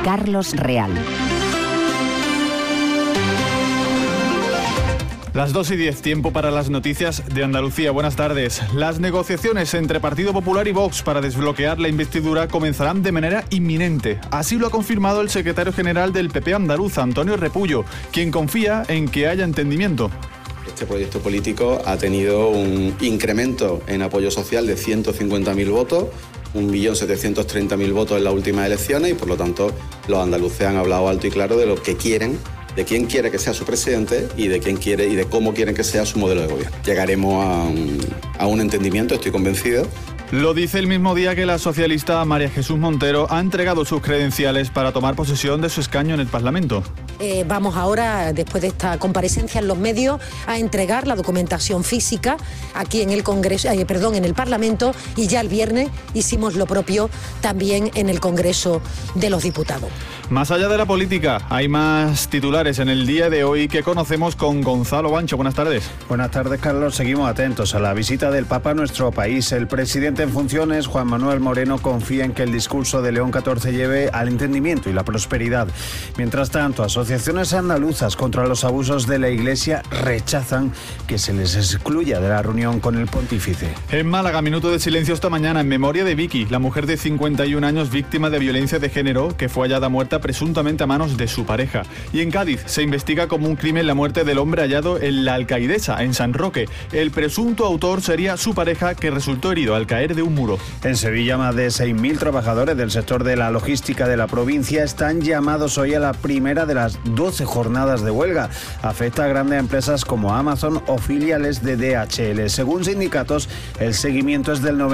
Carlos Real. Las 2:10, tiempo para las noticias de Andalucía. Buenas tardes. Las negociaciones entre Partido Popular y Vox para desbloquear la investidura comenzarán de manera inminente. Así lo ha confirmado el secretario general del PP andaluz, Antonio Repullo, quien confía en que haya entendimiento. Este proyecto político ha tenido un incremento en apoyo social de 150.000 votos, 1.730.000 votos en las últimas elecciones y por lo tanto los andaluces han hablado alto y claro de lo que quieren, de quién quiere que sea su presidente y de quién quiere y de cómo quieren que sea su modelo de gobierno. Llegaremos a un entendimiento, estoy convencido. Lo dice el mismo día que la socialista María Jesús Montero ha entregado sus credenciales para tomar posesión de su escaño en el Parlamento. Vamos ahora, después de esta comparecencia en los medios, a entregar la documentación física aquí en el Congreso, en el Parlamento, y ya el viernes hicimos lo propio también en el Congreso de los Diputados. Más allá de la política, hay más titulares en el día de hoy que conocemos con Gonzalo Bancho. Buenas tardes. Buenas tardes, Carlos. Seguimos atentos a la visita del Papa a nuestro país. El presidente en funciones, Juan Manuel Moreno, confía en que el discurso de León XIV lleve al entendimiento y la prosperidad. Mientras tanto, asociaciones andaluzas contra los abusos de la Iglesia rechazan que se les excluya de la reunión con el pontífice. En Málaga, minuto de silencio esta mañana en memoria de Vicky, la mujer de 51 años víctima de violencia de género que fue hallada muerta presuntamente a manos de su pareja. Y en Cádiz se investiga como un crimen la muerte del hombre hallado en la Alcaidesa, en San Roque. El presunto autor sería su pareja, que resultó herido al caer de un muro. En Sevilla, más de 6.000 trabajadores del sector de la logística de la provincia están llamados hoy a la primera de las 12 jornadas de huelga. Afecta a grandes empresas como Amazon o filiales de DHL. Según sindicatos, el seguimiento es del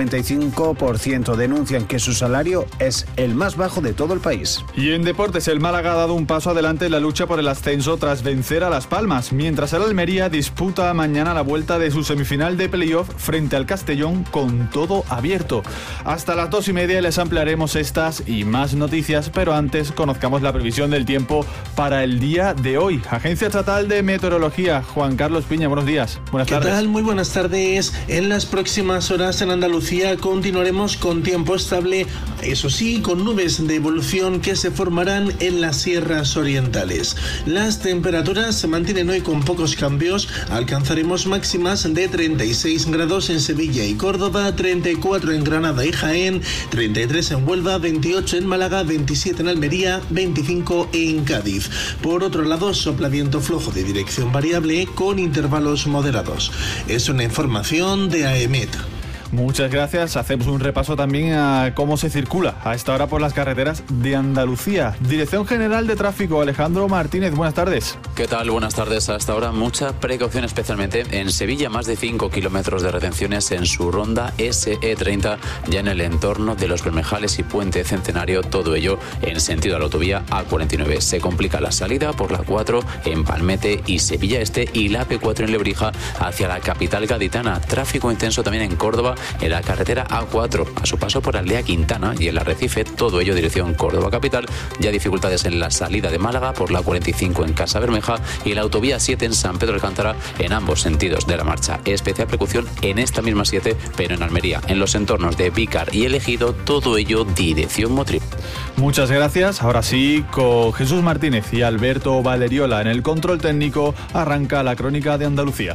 95%. Denuncian que su salario es el más bajo de todo el país. Y en deportes, el Málaga ha dado un paso adelante en la lucha por el ascenso tras vencer a Las Palmas, mientras el Almería disputa mañana la vuelta de su semifinal de playoff frente al Castellón con todo abierto. Hasta las 2:30 les ampliaremos estas y más noticias, pero antes conozcamos la previsión del tiempo para el día de hoy. Agencia Estatal de Meteorología, Juan Carlos Piña, buenos días. Buenas tardes. ¿Qué tal? Muy buenas tardes. En las próximas horas en Andalucía continuaremos con tiempo estable, eso sí, con nubes de evolución que se formarán en las sierras orientales. Las temperaturas se mantienen hoy con pocos cambios. Alcanzaremos máximas de 36 grados en Sevilla y Córdoba, 34 en Granada y Jaén, 33 en Huelva, 28 en Málaga, 27 en Almería, 25 en Cádiz. Por otro lado, sopla viento flojo de dirección variable con intervalos moderados. Es una información de AEMET. Muchas gracias. Hacemos un repaso también a cómo se circula a esta hora por las carreteras de Andalucía. Dirección General de Tráfico, Alejandro Martínez, buenas tardes. ¿Qué tal? Buenas tardes. Hasta ahora mucha precaución, especialmente en Sevilla, más de 5 kilómetros de retenciones en su ronda SE30, ya en el entorno de Los Bermejales y Puente Centenario, todo ello en sentido a la autovía A49. Se complica la salida por la 4 en Palmete y Sevilla Este y la P4 en Lebrija hacia la capital gaditana. Tráfico intenso también en Córdoba, en la carretera A4, a su paso por Aldea Quintana y el Arrecife, todo ello dirección Córdoba capital. Ya dificultades en la salida de Málaga por la 45 en Casa Bermeja y la autovía 7 en San Pedro Alcántara en ambos sentidos de la marcha. Especial precaución en esta misma 7, pero en Almería, en los entornos de Vícar y El Ejido, todo ello dirección Motril. Muchas gracias. Ahora sí, con Jesús Martínez y Alberto Valeriola en el control técnico, arranca la crónica de Andalucía.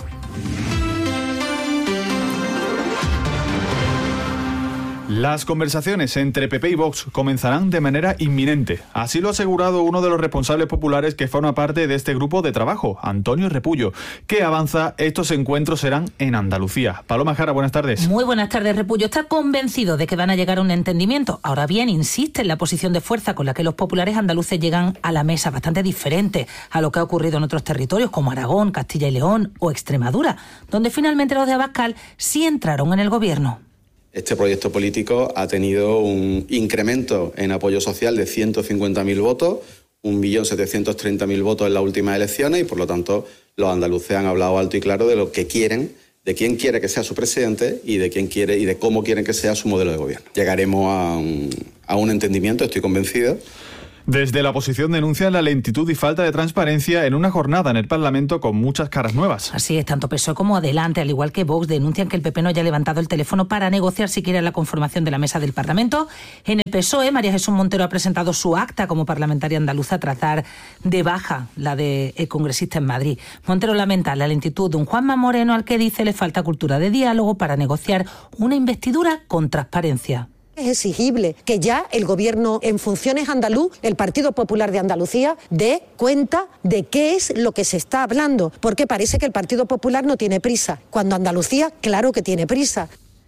Las conversaciones entre PP y Vox comenzarán de manera inminente. Así lo ha asegurado uno de los responsables populares que forma parte de este grupo de trabajo, Antonio Repullo, que avanza estos encuentros serán en Andalucía. Paloma Jara, buenas tardes. Muy buenas tardes. Repullo está convencido de que van a llegar a un entendimiento. Ahora bien, insiste en la posición de fuerza con la que los populares andaluces llegan a la mesa, bastante diferente a lo que ha ocurrido en otros territorios como Aragón, Castilla y León o Extremadura, donde finalmente los de Abascal sí entraron en el gobierno. Este proyecto político ha tenido un incremento en apoyo social de 150.000 votos, 1.730.000 votos en las últimas elecciones y, por lo tanto, los andaluces han hablado alto y claro de lo que quieren, de quién quiere que sea su presidente y de quién quiere y de cómo quieren que sea su modelo de gobierno. Llegaremos a un entendimiento, estoy convencido. Desde la oposición denuncian la lentitud y falta de transparencia en una jornada en el Parlamento con muchas caras nuevas. Así es, tanto PSOE como Adelante, al igual que Vox, denuncian que el PP no haya levantado el teléfono para negociar siquiera la conformación de la mesa del Parlamento. En el PSOE, María Jesús Montero ha presentado su acta como parlamentaria andaluza tras dar de baja la de congresista en Madrid. Montero lamenta la lentitud de un Juanma Moreno al que dice le falta cultura de diálogo para negociar una investidura con transparencia. Es exigible que ya el gobierno en funciones andaluz, el Partido Popular de Andalucía, dé cuenta de qué es lo que se está hablando, porque parece que el Partido Popular no tiene prisa, cuando Andalucía claro que tiene prisa.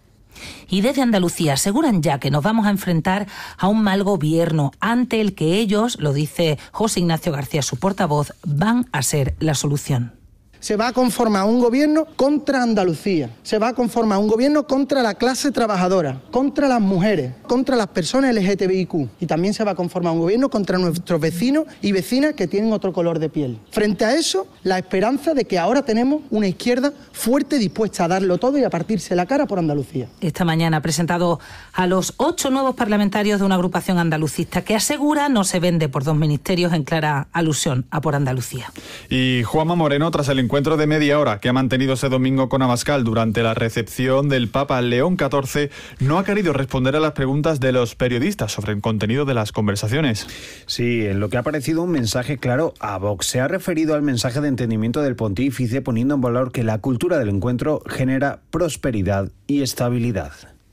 Y desde Andalucía aseguran ya que nos vamos a enfrentar a un mal gobierno ante el que ellos, lo dice José Ignacio García, su portavoz, van a ser la solución. Se va a conformar un gobierno contra Andalucía, se va a conformar un gobierno contra la clase trabajadora, contra las mujeres, contra las personas LGTBIQ, y también se va a conformar un gobierno contra nuestros vecinos y vecinas que tienen otro color de piel. Frente a eso, la esperanza de que ahora tenemos una izquierda fuerte dispuesta a darlo todo y a partirse la cara por Andalucía. Esta mañana ha presentado a los 8 nuevos parlamentarios de una agrupación andalucista que asegura no se vende por 2 ministerios, en clara alusión a por Andalucía. Y Juanma Moreno, tras el encuentro de media hora que ha mantenido este domingo con Abascal durante la recepción del Papa León XIV, no ha querido responder a las preguntas de los periodistas sobre el contenido de las conversaciones. Sí, en lo que ha parecido un mensaje claro a Vox. Se ha referido al mensaje de entendimiento del pontífice, poniendo en valor que la cultura del encuentro genera prosperidad y estabilidad.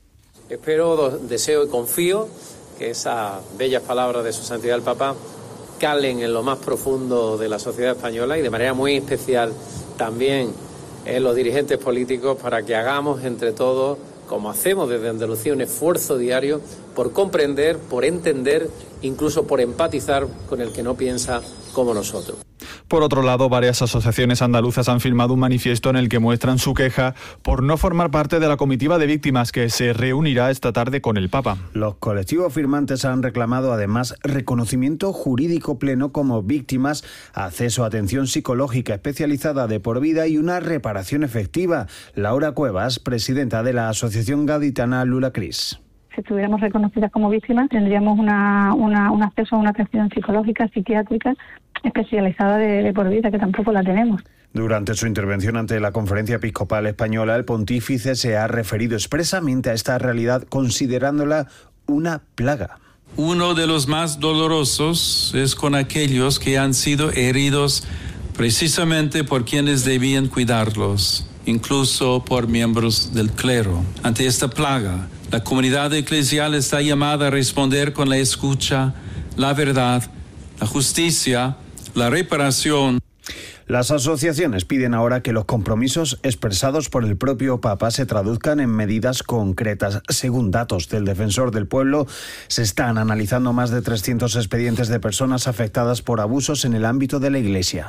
Espero, deseo y confío que esas bellas palabras de su santidad el Papa calen en lo más profundo de la sociedad española y de manera muy especial también en los dirigentes políticos, para que hagamos entre todos, como hacemos desde Andalucía, un esfuerzo diario por comprender, por entender, incluso por empatizar con el que no piensa como nosotros. Por otro lado, varias asociaciones andaluzas han firmado un manifiesto en el que muestran su queja por no formar parte de la comitiva de víctimas que se reunirá esta tarde con el Papa. Los colectivos firmantes han reclamado además reconocimiento jurídico pleno como víctimas, acceso a atención psicológica especializada de por vida y una reparación efectiva. Laura Cuevas, presidenta de la Asociación Gaditana Lula Cris. Si estuviéramos reconocidas como víctimas, tendríamos un acceso a una atención psicológica, psiquiátrica, especializada de por vida, que tampoco la tenemos. Durante su intervención ante la Conferencia Episcopal Española, el pontífice se ha referido expresamente a esta realidad, considerándola una plaga. Uno de los más dolorosos es con aquellos que han sido heridos precisamente por quienes debían cuidarlos, incluso por miembros del clero. Ante esta plaga, la comunidad eclesial está llamada a responder con la escucha, la verdad, la justicia, la reparación. Las asociaciones piden ahora que los compromisos expresados por el propio Papa se traduzcan en medidas concretas. Según datos del Defensor del Pueblo, se están analizando más de 300 expedientes de personas afectadas por abusos en el ámbito de la Iglesia.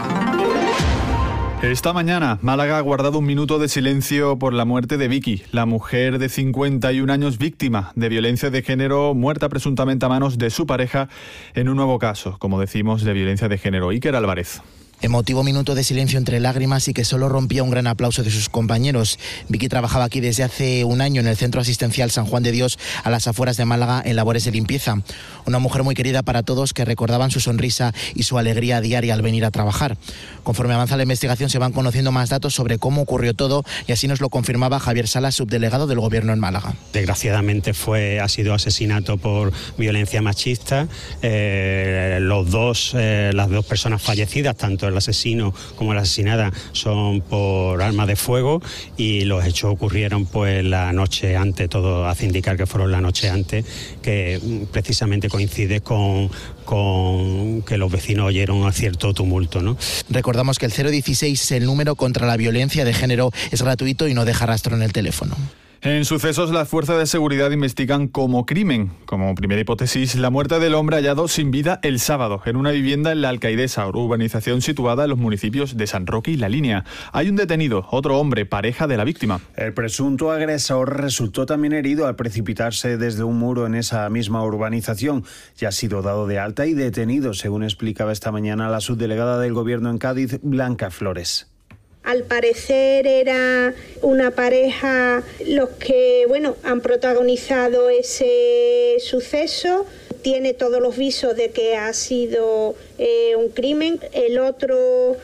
Esta mañana, Málaga ha guardado un minuto de silencio por la muerte de Vicky, la mujer de 51 años víctima de violencia de género, muerta presuntamente a manos de su pareja en un nuevo caso, como decimos, de violencia de género. Iker Álvarez. Emotivo minuto de silencio entre lágrimas y que solo rompía un gran aplauso de sus compañeros. Vicky trabajaba aquí desde hace un año en el Centro Asistencial San Juan de Dios, a las afueras de Málaga, en labores de limpieza. Una mujer muy querida para todos, que recordaban su sonrisa y su alegría diaria al venir a trabajar. Conforme avanza la investigación, se van conociendo más datos sobre cómo ocurrió todo, y así nos lo confirmaba Javier Salas, subdelegado del Gobierno en Málaga. Desgraciadamente ha sido asesinato por violencia machista. Las dos personas fallecidas, tanto el asesino como la asesinada, son por arma de fuego, y los hechos ocurrieron pues la noche antes. Todo hace indicar que fueron la noche antes, que precisamente coincide con que los vecinos oyeron un cierto tumulto, ¿no? Recordamos que el 016 es el número contra la violencia de género, es gratuito y no deja rastro en el teléfono. En sucesos, las fuerzas de seguridad investigan como crimen. Como primera hipótesis, la muerte del hombre hallado sin vida el sábado en una vivienda en La Alcaidesa, urbanización situada en los municipios de San Roque y La Línea. Hay un detenido, otro hombre, pareja de la víctima. El presunto agresor resultó también herido al precipitarse desde un muro en esa misma urbanización. Ya ha sido dado de alta y detenido, según explicaba esta mañana la subdelegada del Gobierno en Cádiz, Blanca Flores. Al parecer era una pareja los que, han protagonizado ese suceso. tiene todos los visos de que ha sido un crimen. El otro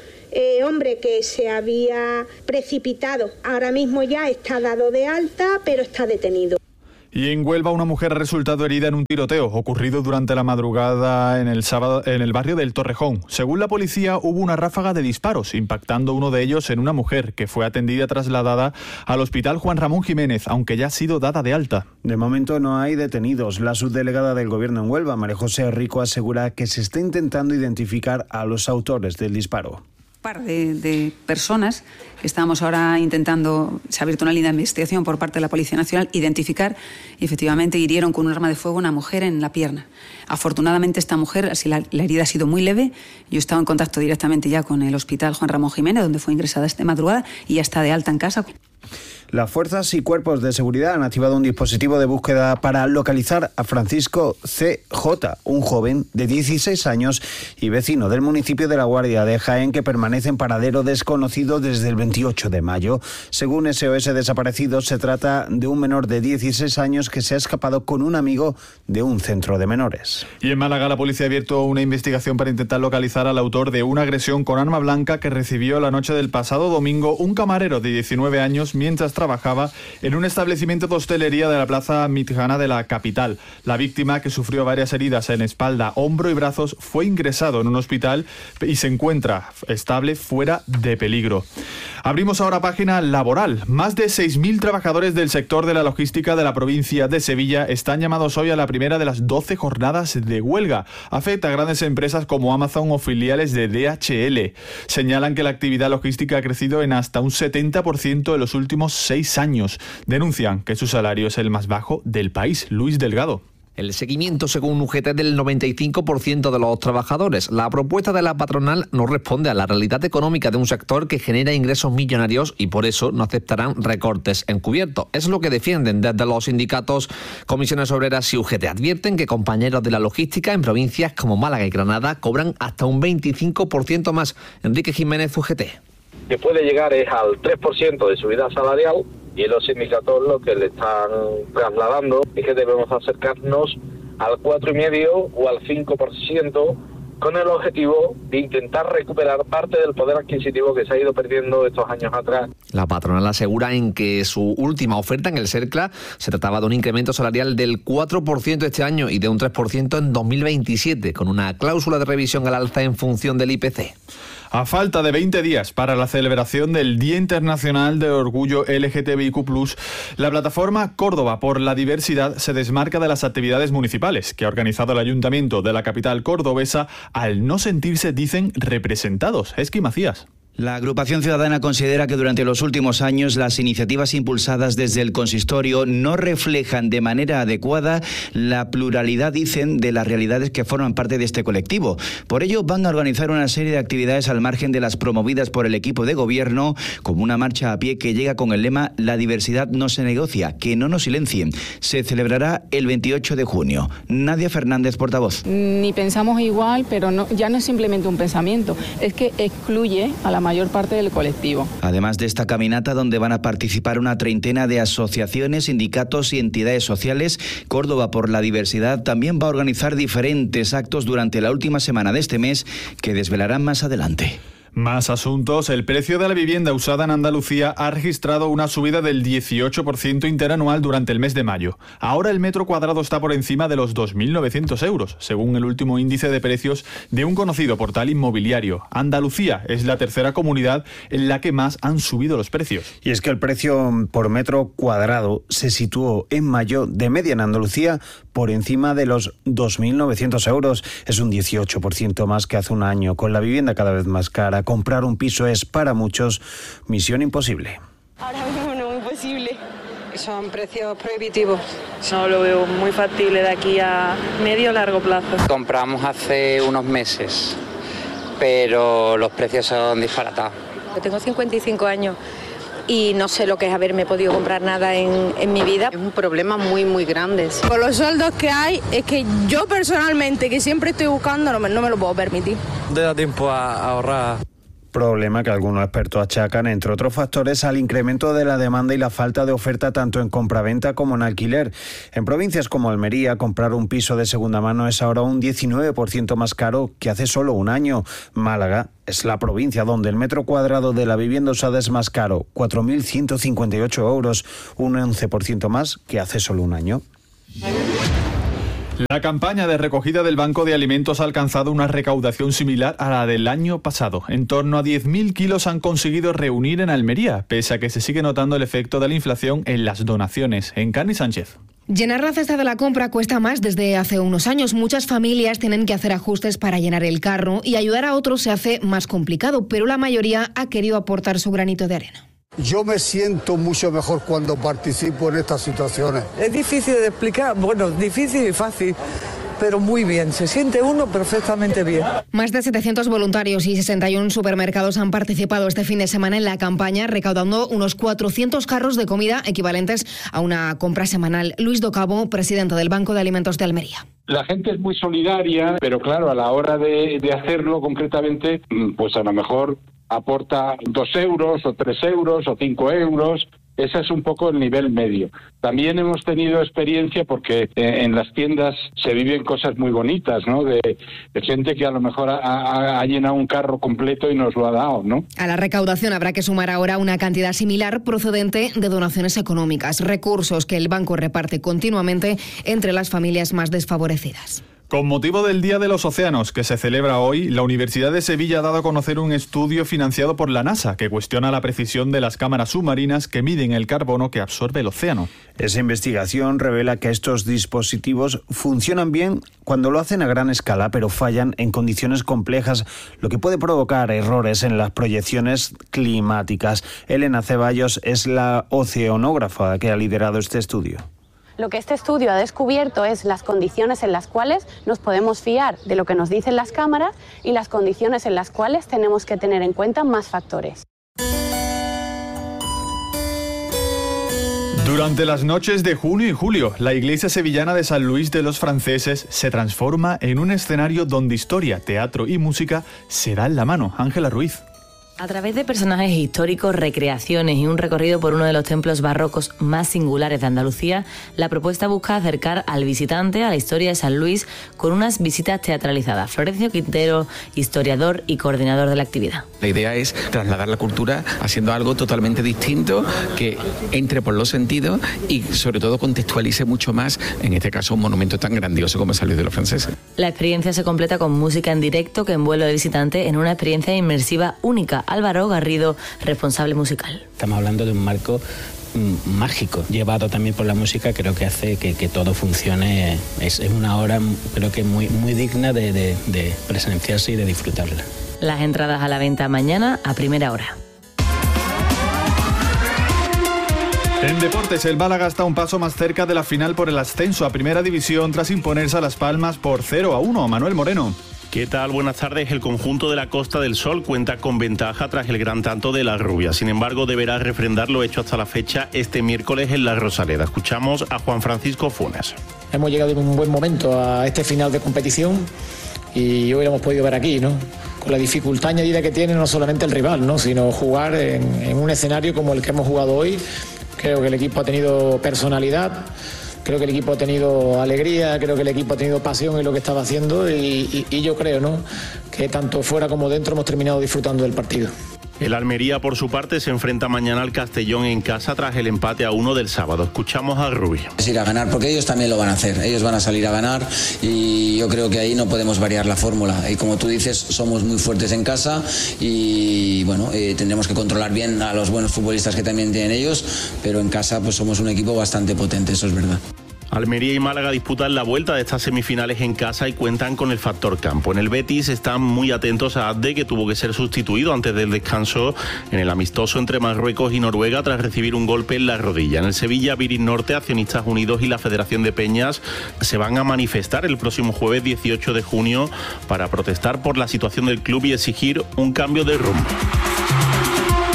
hombre que se había precipitado ahora mismo ya está dado de alta, pero está detenido. Y en Huelva, una mujer ha resultado herida en un tiroteo ocurrido durante la madrugada en el barrio del Torrejón. Según la policía, hubo una ráfaga de disparos, impactando uno de ellos en una mujer que fue atendida y trasladada al hospital Juan Ramón Jiménez, aunque ya ha sido dada de alta. De momento no hay detenidos. La subdelegada del Gobierno en Huelva, María José Rico, asegura que se está intentando identificar a los autores del disparo. Par de personas que estamos ahora intentando, se ha abierto una línea de investigación por parte de la Policía Nacional, identificar y efectivamente hirieron con un arma de fuego a una mujer en la pierna. Afortunadamente esta mujer, así la herida ha sido muy leve. Yo he estado en contacto directamente ya con el hospital Juan Ramón Jiménez, donde fue ingresada esta madrugada y ya está de alta en casa. Las fuerzas y cuerpos de seguridad han activado un dispositivo de búsqueda para localizar a Francisco C.J., un joven de 16 años y vecino del municipio de La Guardia de Jaén, que permanece en paradero desconocido desde el 28 de mayo. Según SOS Desaparecidos, se trata de un menor de 16 años que se ha escapado con un amigo de un centro de menores. Y en Málaga, la policía ha abierto una investigación para intentar localizar al autor de una agresión con arma blanca que recibió la noche del pasado domingo un camarero de 19 años mientras trabajaba en un establecimiento de hostelería de la plaza Mitjana de la capital. La víctima, que sufrió varias heridas en espalda, hombro y brazos, fue ingresado en un hospital y se encuentra estable, fuera de peligro. Abrimos ahora página laboral. Más de 6.000 trabajadores del sector de la logística de la provincia de Sevilla están llamados hoy a la primera de las 12 jornadas de huelga. Afecta a grandes empresas como Amazon o filiales de DHL. Señalan que la actividad logística ha crecido en hasta un 70% en los últimos 6 años. Denuncian que su salario es el más bajo del país. Luis Delgado. El seguimiento, según UGT, del 95% de los trabajadores. La propuesta de la patronal no responde a la realidad económica de un sector que genera ingresos millonarios y por eso no aceptarán recortes encubiertos. Es lo que defienden desde los sindicatos Comisiones Obreras y UGT. Advierten que compañeros de la logística en provincias como Málaga y Granada cobran hasta un 25% más. Enrique Jiménez, UGT. Que puede llegar es al 3% de subida salarial, y los sindicatos lo que le están trasladando es que debemos acercarnos al 4,5% o al 5%, con el objetivo de intentar recuperar parte del poder adquisitivo que se ha ido perdiendo estos años atrás. La patronal asegura en que su última oferta en el CERCLA se trataba de un incremento salarial del 4% este año y de un 3% en 2027, con una cláusula de revisión al alza en función del IPC. A falta de 20 días para la celebración del Día Internacional del Orgullo LGTBIQ+, la plataforma Córdoba por la Diversidad se desmarca de las actividades municipales que ha organizado el Ayuntamiento de la capital cordobesa al no sentirse, dicen, representados. Esqui Macías. La agrupación ciudadana considera que durante los últimos años las iniciativas impulsadas desde el consistorio no reflejan de manera adecuada la pluralidad, dicen, de las realidades que forman parte de este colectivo. Por ello van a organizar una serie de actividades al margen de las promovidas por el equipo de gobierno, como una marcha a pie que llega con el lema "La diversidad no se negocia, que no nos silencien". Se celebrará el 28 de junio. Nadia Fernández, portavoz. Ni pensamos igual, pero no, ya no es simplemente un pensamiento, es que excluye a la mayor parte del colectivo. Además de esta caminata, donde van a participar una treintena de asociaciones, sindicatos y entidades sociales, Córdoba por la Diversidad también va a organizar diferentes actos durante la última semana de este mes que desvelarán más adelante. Más asuntos. El precio de la vivienda usada en Andalucía ha registrado una subida del 18% interanual durante el mes de mayo. Ahora el metro cuadrado está por encima de los 2.900 euros, según el último índice de precios de un conocido portal inmobiliario. Andalucía es la tercera comunidad en la que más han subido los precios. Y es que el precio por metro cuadrado se situó en mayo de media en Andalucía por encima de los 2.900 euros. Es un 18% más que hace un año. Con la vivienda cada vez más cara, comprar un piso es para muchos misión imposible. Ahora mismo no es imposible. Son precios prohibitivos. No lo veo muy factible de aquí a medio o largo plazo. Compramos hace unos meses, pero los precios son disparatados. Tengo 55 años y no sé lo que es haberme podido comprar nada en mi vida. Es un problema muy, muy grande. Por los sueldos que hay, es que yo personalmente, que siempre estoy buscando, no me lo puedo permitir. Te da tiempo a ahorrar. Problema que algunos expertos achacan, entre otros factores, al incremento de la demanda y la falta de oferta tanto en compraventa como en alquiler. En provincias como Almería, comprar un piso de segunda mano es ahora un 19% más caro que hace solo un año. Málaga es la provincia donde el metro cuadrado de la vivienda usada es más caro, 4.158 euros, un 11% más que hace solo un año. La campaña de recogida del Banco de Alimentos ha alcanzado una recaudación similar a la del año pasado. En torno a 10.000 kilos han conseguido reunir en Almería, pese a que se sigue notando el efecto de la inflación en las donaciones. En Cani Sánchez. Llenar la cesta de la compra cuesta más desde hace unos años. Muchas familias tienen que hacer ajustes para llenar el carro y ayudar a otros se hace más complicado, pero la mayoría ha querido aportar su granito de arena. Yo me siento mucho mejor cuando participo en estas situaciones. Es difícil de explicar, bueno, difícil y fácil, pero muy bien, se siente uno perfectamente bien. Más de 700 voluntarios y 61 supermercados han participado este fin de semana en la campaña, recaudando unos 400 carros de comida equivalentes a una compra semanal. Luis Docabo, presidente del Banco de Alimentos de Almería. La gente es muy solidaria, pero claro, a la hora de hacerlo concretamente, pues a lo mejor aporta 2 euros o 3 euros o 5 euros. Ese es un poco el nivel medio. También hemos tenido experiencia porque en las tiendas se viven cosas muy bonitas, ¿no? De gente que a lo mejor ha llenado un carro completo y nos lo ha dado, ¿no? A la recaudación habrá que sumar ahora una cantidad similar procedente de donaciones económicas, recursos que el banco reparte continuamente entre las familias más desfavorecidas. Con motivo del Día de los Océanos, que se celebra hoy, la Universidad de Sevilla ha dado a conocer un estudio financiado por la NASA que cuestiona la precisión de las cámaras submarinas que miden el carbono que absorbe el océano. Esa investigación revela que estos dispositivos funcionan bien cuando lo hacen a gran escala, pero fallan en condiciones complejas, lo que puede provocar errores en las proyecciones climáticas. Elena Ceballos es la oceanógrafa que ha liderado este estudio. Lo que este estudio ha descubierto es las condiciones en las cuales nos podemos fiar de lo que nos dicen las cámaras y las condiciones en las cuales tenemos que tener en cuenta más factores. Durante las noches de junio y julio, la iglesia sevillana de San Luis de los Franceses se transforma en un escenario donde historia, teatro y música se dan la mano. Ángela Ruiz. A través de personajes históricos, recreaciones y un recorrido por uno de los templos barrocos más singulares de Andalucía, la propuesta busca acercar al visitante a la historia de San Luis con unas visitas teatralizadas. Florencio Quintero, historiador y coordinador de la actividad. La idea es trasladar la cultura haciendo algo totalmente distinto, que entre por los sentidos y sobre todo contextualice mucho más, en este caso, un monumento tan grandioso como San Luis de los Franceses. La experiencia se completa con música en directo que envuelve al visitante en una experiencia inmersiva única. Álvaro Garrido, responsable musical. Estamos hablando de un marco mágico, llevado también por la música, creo que hace que todo funcione. Es una hora, creo que muy digna de presenciarse y de disfrutarla. Las entradas a la venta mañana a primera hora. En deportes, el Málaga está un paso más cerca de la final por el ascenso a Primera División tras imponerse a Las Palmas por 0-1. Manuel Moreno. ¿Qué tal? Buenas tardes. El conjunto de la Costa del Sol cuenta con ventaja tras el gran tanto de la Rubia. Sin embargo, deberá refrendar lo hecho hasta la fecha este miércoles en la Rosaleda. Escuchamos a Juan Francisco Funes. Hemos llegado en un buen momento a este final de competición y hoy lo hemos podido ver aquí, ¿no? Con la dificultad añadida que tiene no solamente el rival, ¿no? Sino jugar en un escenario como el que hemos jugado hoy. Creo que el equipo ha tenido personalidad. Creo que el equipo ha tenido alegría, creo que el equipo ha tenido pasión en lo que estaba haciendo y yo creo, ¿no?, que tanto fuera como dentro hemos terminado disfrutando del partido. El Almería, por su parte, se enfrenta mañana al Castellón en casa tras el empate a 1 del sábado. Escuchamos a Rubí. Es ir a ganar, porque ellos también lo van a hacer. Ellos van a salir a ganar y yo creo que ahí no podemos variar la fórmula. Y como tú dices, somos muy fuertes en casa y bueno, tendremos que controlar bien a los buenos futbolistas que también tienen ellos, pero en casa pues somos un equipo bastante potente, eso es verdad. Almería y Málaga disputan la vuelta de estas semifinales en casa y cuentan con el factor campo. En el Betis están muy atentos a Abde, que tuvo que ser sustituido antes del descanso en el amistoso entre Marruecos y Noruega tras recibir un golpe en la rodilla. En el Sevilla, Viris Norte, Accionistas Unidos y la Federación de Peñas se van a manifestar el próximo jueves 18 de junio para protestar por la situación del club y exigir un cambio de rumbo.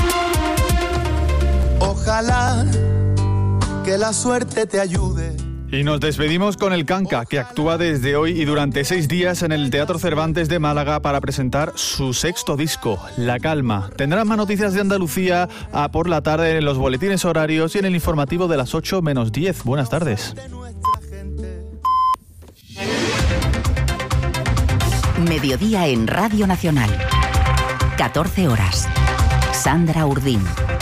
Ojalá que la suerte te ayude. Y nos despedimos con el Kanka, que actúa desde hoy y durante 6 días en el Teatro Cervantes de Málaga para presentar su 6º disco, La Calma. Tendrán más noticias de Andalucía por la tarde en los boletines horarios y en el informativo de las 8 menos 10. Buenas tardes. Mediodía en Radio Nacional. 14 horas. Sandra Urdín.